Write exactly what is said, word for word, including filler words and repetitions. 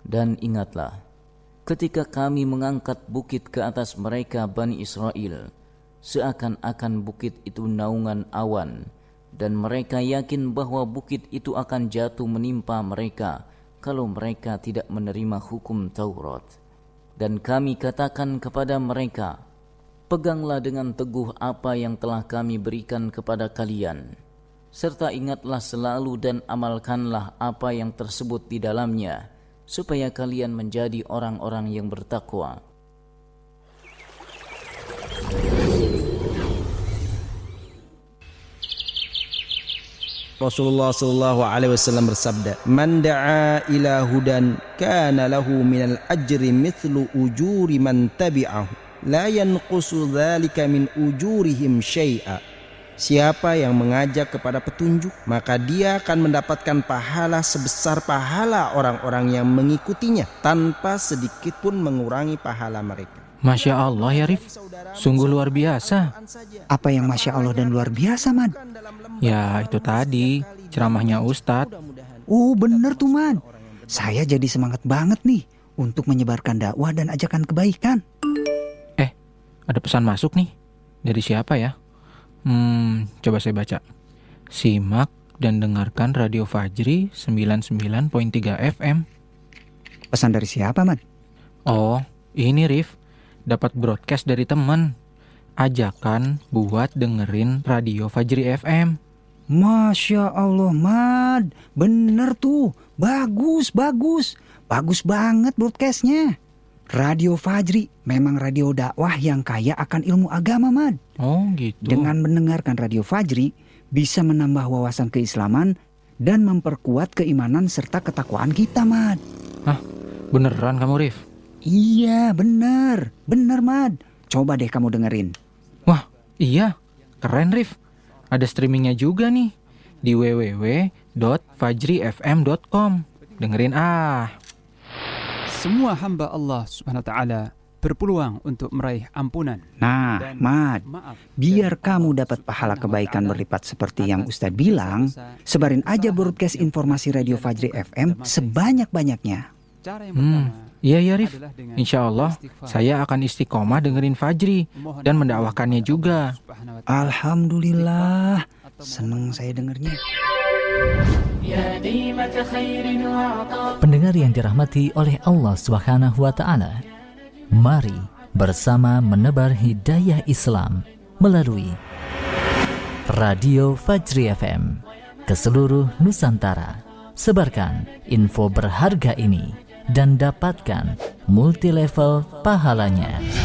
Dan ingatlah, ketika kami mengangkat bukit ke atas mereka Bani Israel, seakan-akan bukit itu naungan awan, dan mereka yakin bahwa bukit itu akan jatuh menimpa mereka kalau mereka tidak menerima hukum Taurat. Dan kami katakan kepada mereka, peganglah dengan teguh apa yang telah kami berikan kepada kalian, serta ingatlah selalu dan amalkanlah apa yang tersebut di dalamnya, supaya kalian menjadi orang-orang yang bertakwa. Rasulullah sallallahu alaihi wasallam bersabda, "Man da'a ila hudan kana lahu minal ajri mithlu ujuri man tabi'ahu, la yanqusu dzalika min ujurihim syai'a." Siapa yang mengajak kepada petunjuk, maka dia akan mendapatkan pahala sebesar pahala orang-orang yang mengikutinya, tanpa sedikit pun mengurangi pahala mereka. Masya Allah ya Rif, sungguh luar biasa. Apa yang Masya Allah dan luar biasa, Man? Ya itu tadi, ceramahnya Ustadz. Oh bener tuh, Man. Saya jadi semangat banget nih untuk menyebarkan dakwah dan ajakan kebaikan. Eh, ada pesan masuk nih. Dari siapa ya? Hmm, coba saya baca. Simak dan dengarkan Radio Fajri sembilan puluh sembilan koma tiga F M. Pesan dari siapa, Man? Oh, ini Rif. Dapat broadcast dari teman. Ajakan buat dengerin Radio Fajri F M. Masya Allah, Mad. Bener tuh. Bagus, bagus. Bagus banget broadcastnya. Radio Fajri memang radio dakwah yang kaya akan ilmu agama, Mad. Oh gitu. Dengan mendengarkan Radio Fajri, bisa menambah wawasan keislaman dan memperkuat keimanan serta ketakwaan kita, Mad. Hah? Beneran kamu, Rif? Iya, bener. Bener, Mad. Coba deh kamu dengerin. Wah, iya. Keren, Rif. Ada streamingnya juga nih di w w w dot fajri f m dot com. Dengerin ah. Semua hamba Allah Subhanahu wa taala berpeluang untuk meraih ampunan. Nah, Mad, biar kamu dapat pahala kebaikan berlipat seperti yang Ustadz bilang, sebarin aja broadcast informasi Radio Fajri F M sebanyak-banyaknya. Hmm, iya ya Rif. Insya Allah saya akan istiqomah dengerin Fajri dan mendakwahkannya juga. Alhamdulillah, seneng saya dengernya. Pendengar yang dirahmati oleh Allah Subhanahu wa taala, mari bersama menebar hidayah Islam melalui Radio Fajri F M ke seluruh Nusantara. Sebarkan info berharga ini dan dapatkan multi level pahalanya.